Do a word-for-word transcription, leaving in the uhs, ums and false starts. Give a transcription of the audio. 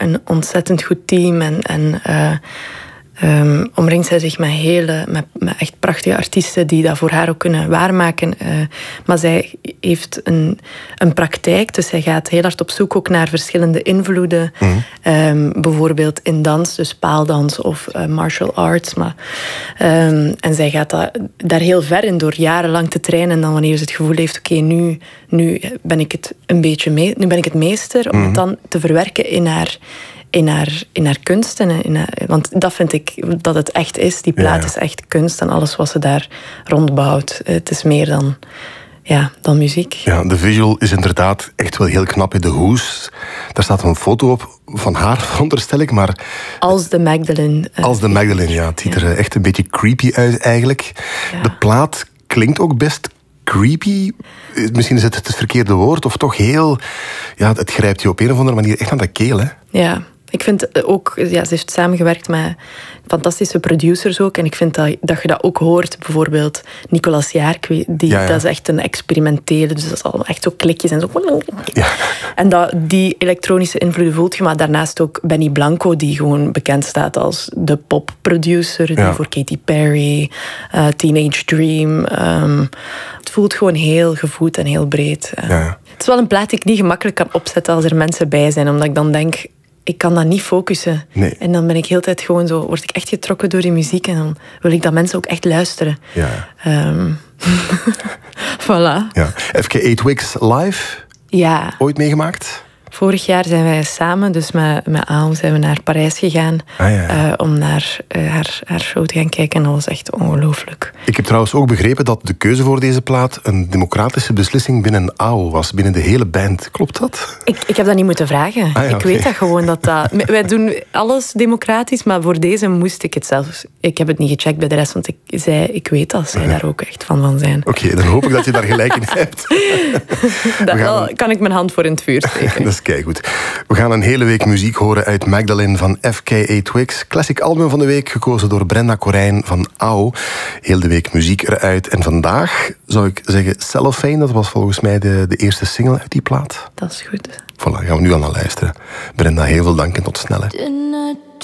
een ontzettend goed team. En, en uh, um, omringt zij zich met, hele, met, met echt prachtige artiesten die dat voor haar ook kunnen waarmaken. Uh, maar zij heeft een, een praktijk, dus zij gaat heel hard op zoek ook naar verschillende invloeden. Mm-hmm. Um, bijvoorbeeld in dans, dus paaldans of uh, martial arts. Maar, um, en zij gaat dat, daar heel ver in door jarenlang te trainen. En dan wanneer ze het gevoel heeft, oké, okay, nu, nu ben ik het een beetje mee, nu ben ik het meester, om mm-hmm. het dan te verwerken in haar... In haar, in haar kunst. En in haar, want dat vind ik dat het echt is. Die plaat ja, ja. is echt kunst en alles wat ze daar rondbouwt. Het is meer dan, ja, dan muziek. Ja, de visual is inderdaad echt wel heel knap in de hoes. Daar staat een foto op van haar, veronderstel ik, maar... Als de Magdalene. Uh, als de Magdalene, ja. Het ziet ja. er echt een beetje creepy uit eigenlijk. Ja. De plaat klinkt ook best creepy. Misschien is het het verkeerde woord, of toch heel... Ja, het grijpt je op een of andere manier echt aan de keel, hè? Ja. Ik vind ook, ja, ze heeft samengewerkt met fantastische producers ook. En ik vind dat, dat je dat ook hoort. Bijvoorbeeld Nicolas Jaerk, die, ja, ja. dat is echt een experimentele. Dus dat is al echt zo klikjes en zo. Ja. En dat, die elektronische invloeden voelt je. Maar daarnaast ook Benny Blanco, die gewoon bekend staat als de popproducer. Die ja. voor Katy Perry, uh, Teenage Dream. Um, het voelt gewoon heel gevoed en heel breed. Uh, ja. Het is wel een plaat die ik niet gemakkelijk kan opzetten als er mensen bij zijn. Omdat ik dan denk... Ik kan dat niet focussen. Nee. En dan ben ik heel tijd gewoon zo... Word ik echt getrokken door die muziek. En dan wil ik dat mensen ook echt luisteren. Ja. Um, voilà. Ja. F K A Twigs live? Ja. Ooit meegemaakt? Vorig jaar zijn wij samen, dus met, met Aam, zijn we naar Parijs gegaan. Ah, ja. uh, om naar uh, haar, haar show te gaan kijken. En dat was echt ongelooflijk. Ik heb trouwens ook begrepen dat de keuze voor deze plaat een democratische beslissing binnen A O was. Binnen de hele band. Klopt dat? Ik, ik heb dat niet moeten vragen. Ah, ja, ik okay. weet dat gewoon. Dat dat, wij doen alles democratisch, maar voor deze moest ik het zelf... Ik heb het niet gecheckt bij de rest, want ik zei... Ik weet dat zij ja. daar ook echt van van zijn. Oké, okay, dan hoop ik dat je daar gelijk in hebt. Daar wel, kan ik mijn hand voor in het vuur steken. Dat is keigoed. We gaan een hele week muziek horen uit Magdalene van F K A Twigs. Classic album van de week, gekozen door Brenda Corijn van A O. Heel de week muziek eruit. En vandaag zou ik zeggen Cellophane. Dat was volgens mij de, de eerste single uit die plaat. Dat is goed. Voilà, gaan we nu aan luisteren. Brenda, heel veel dank en tot snel. Hè.